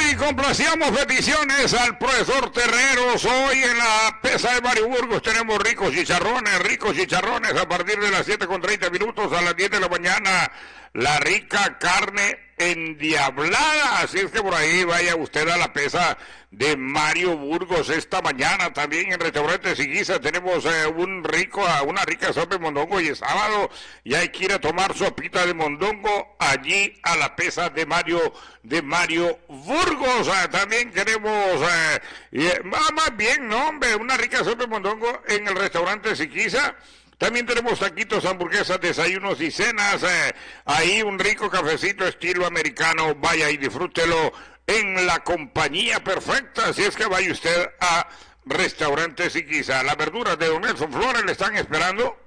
y complacíamos peticiones al profesor Terreros. Hoy en la pesa de Mario Burgos tenemos ricos chicharrones a partir de las 7:30 a las 10 de la mañana. La rica carne endiablada, así es que por ahí vaya usted a la pesa de Mario Burgos esta mañana. También en Restaurante Siguiza tenemos una rica sopa de mondongo y es sábado y hay que ir a tomar sopita de mondongo allí a la pesa de Mario Burgos. También queremos más bien, no hombre, una rica sopa de mondongo en el Restaurante Siguiza. También tenemos taquitos, hamburguesas, desayunos y cenas. Ahí un rico cafecito estilo americano. Vaya y disfrútelo en la compañía perfecta. Así es que vaya usted a Restaurantes y quizá las verduras de Don Nelson Flores le están esperando.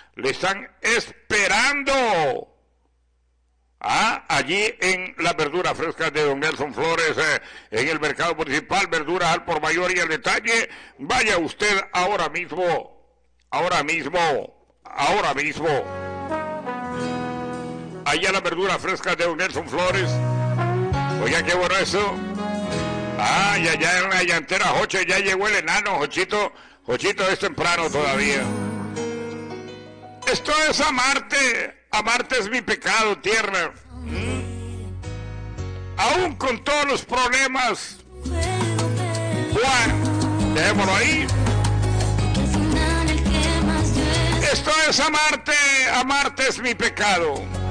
Allí en las verduras frescas de Don Nelson Flores, en el mercado municipal, verduras al por mayor y al detalle. Vaya usted ahora mismo. Allá la verdura fresca de Don Nelson Flores. Oiga, qué bueno eso. Y allá en la llantera Joche ya llegó el enano, Jochito es temprano todavía. Esto es amarte es mi pecado, tierna. Aún con todos los problemas. Bueno, dejémoslo ahí. Esto es amarte es mi pecado.